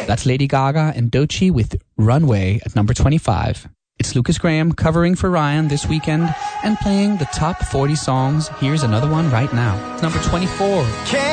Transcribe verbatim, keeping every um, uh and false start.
That's Lady Gaga and Doechii with Runway at number twenty-five. It's Lucas Graham covering for Ryan this weekend and playing the top forty songs. Here's another one right now. It's number twenty-four.